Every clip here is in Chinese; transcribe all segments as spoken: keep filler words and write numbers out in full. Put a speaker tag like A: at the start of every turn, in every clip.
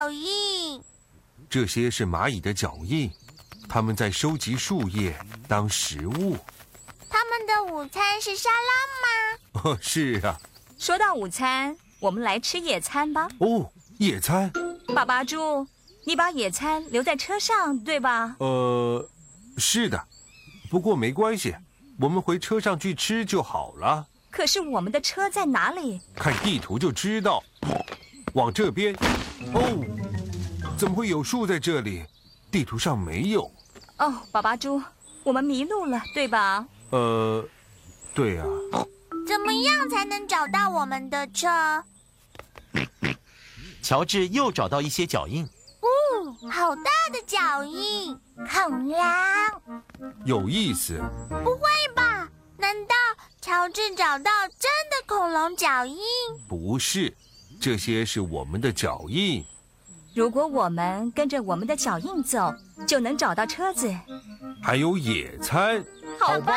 A: 印。
B: 这些是蚂蚁的脚印，它们在收集树叶当食物。
A: 他们的午餐是沙拉吗？
B: 哦，是啊。
C: 说到午餐，我们来吃野餐吧。
B: 哦，野餐。
C: 爸爸猪，你把野餐留在车上，对吧？
B: 呃，是的。不过没关系，我们回车上去吃就好了。
C: 可是我们的车在哪里？
B: 看地图就知道。往这边。哦，怎么会有树在这里？地图上没有。
C: 哦，爸爸猪，我们迷路了，对吧？
B: 呃，对啊。
A: 怎么样才能找到我们的车？
D: 乔治又找到一些脚印。
A: 哦，好大的脚印！恐龙。
B: 有意思。
A: 不会吧？难道乔治找到真的恐龙脚印？
B: 不是，这些是我们的脚印。
C: 如果我们跟着我们的脚印走，就能找到车子。
B: 还有野餐，
C: 好棒！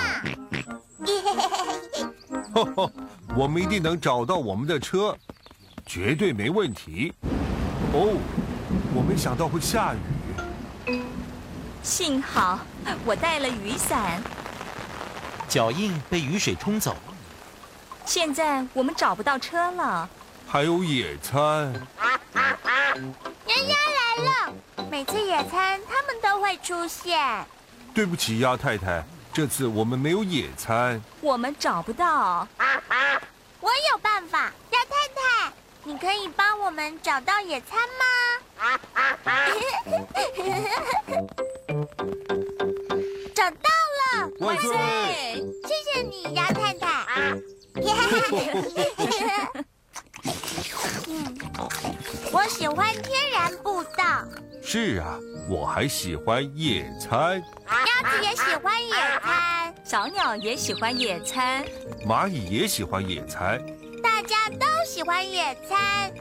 B: 呵呵，我们一定能找到我们的车，绝对没问题。哦，我没想到会下雨。
C: 幸好我带了雨伞。
D: 脚印被雨水冲走。
C: 现在我们找不到车了。
B: 还有野餐。
A: 丫丫来了，每次野餐他们都会出现。
B: 对不起，鸭太太，这次我们没有野餐。
C: 我们找不到。
A: 我有办法，鸭太太，你可以帮我们找到野餐吗？找到了！
B: 万岁！
A: 谢谢你，鸭太太。嗯，我喜欢天然步道。
B: 是啊，我还喜欢野餐。
A: 鸭子也喜欢野餐，
C: 小鸟也喜欢野餐，
B: 蚂蚁也喜欢野餐，
A: 大家都喜欢野餐。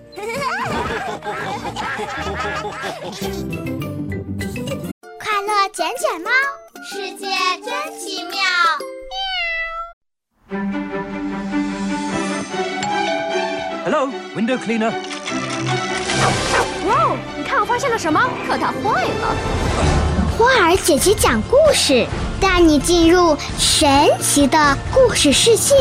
E: 快乐捡捡猫，世界真奇妙。
F: Hello, window cleaner.
G: 哇哦！你看我发现了什么？可它坏了。
E: 花儿姐姐讲故事，带你进入神奇的故事世界。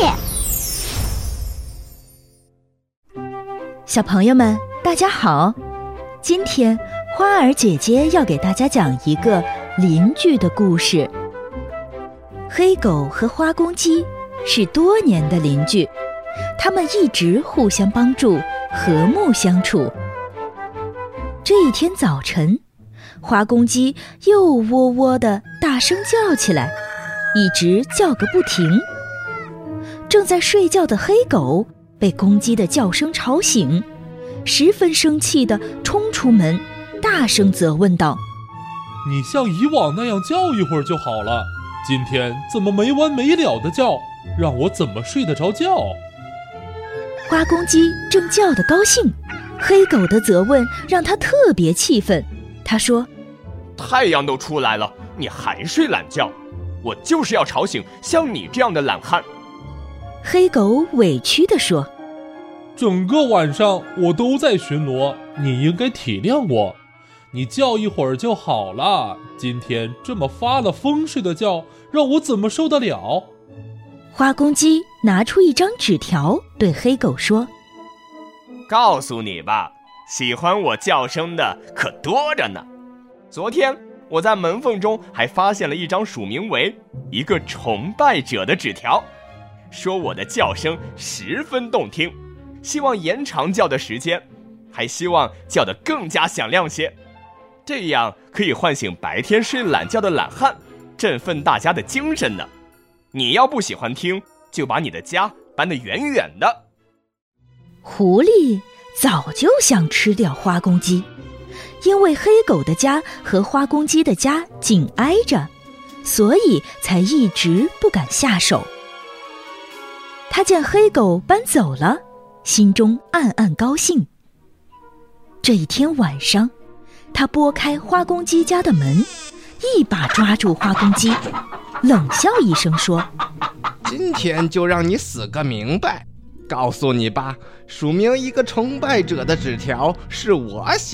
H: 小朋友们，大家好！今天花儿姐姐要给大家讲一个邻居的故事。黑狗和花公鸡是多年的邻居，他们一直互相帮助，和睦相处。这一天早晨，花公鸡又喔喔地大声叫起来，一直叫个不停。正在睡觉的黑狗被公鸡的叫声吵醒，十分生气地冲出门，大声责问道：
I: 你像以往那样叫一会儿就好了，今天怎么没完没了的叫，让我怎么睡得着觉？
H: 花公鸡正叫得高兴，黑狗的责问让他特别气愤。他说：
J: 太阳都出来了，你还睡懒觉，我就是要吵醒像你这样的懒汉。
H: 黑狗委屈地说：
I: 整个晚上我都在巡逻，你应该体谅我，你叫一会儿就好了，今天这么发了疯似的叫，让我怎么受得了？
H: 花公鸡拿出一张纸条对黑狗说：
J: 告诉你吧，喜欢我叫声的可多着呢。昨天我在门缝中还发现了一张署名为一个崇拜者的纸条，说我的叫声十分动听，希望延长叫的时间，还希望叫得更加响亮些，这样可以唤醒白天睡懒觉的懒汉，振奋大家的精神呢。你要不喜欢听，就把你的家搬得远远的。
H: 狐狸早就想吃掉花公鸡，因为黑狗的家和花公鸡的家紧挨着，所以才一直不敢下手。他见黑狗搬走了，心中暗暗高兴。这一天晚上，他拨开花公鸡家的门，一把抓住花公鸡，冷笑一声说：
K: 今天就让你死个明白，告诉你吧，署名一个崇拜者的纸条是我写